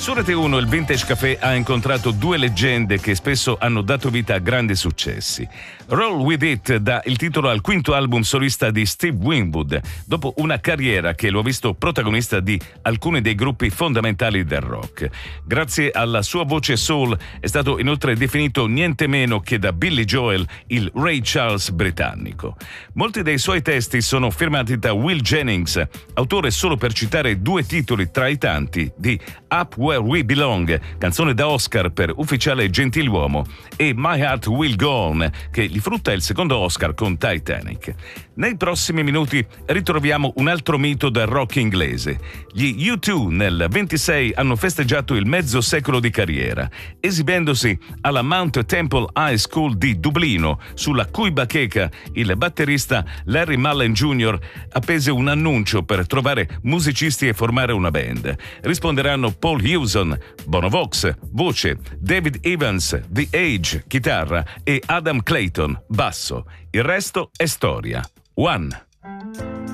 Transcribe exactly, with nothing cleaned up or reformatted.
Su Rete uno il Vintage Café ha incontrato due leggende che spesso hanno dato vita a grandi successi. Roll With It dà il titolo al quinto album solista di Steve Winwood, dopo una carriera che lo ha visto protagonista di alcuni dei gruppi fondamentali del rock. Grazie alla sua voce soul è stato inoltre definito niente meno che da Billy Joel il Ray Charles britannico. Molti dei suoi testi sono firmati da Will Jennings, autore, solo per citare due titoli tra i tanti, di Up Where We Belong, canzone da Oscar per Ufficiale Gentiluomo, e My Heart Will Go On, che gli frutta il secondo Oscar con Titanic. Nei prossimi minuti ritroviamo un altro mito del rock inglese. Gli U due nel ventisei hanno festeggiato il mezzo secolo di carriera, esibendosi alla Mount Temple High School di Dublino, sulla cui bacheca il batterista Larry Mullen junior appese un annuncio per trovare musicisti e formare una band. Risponderanno Paul Hewson, Bono Vox, voce, David Evans, The Age, chitarra, e Adam Clayton, basso. Il resto è storia. One.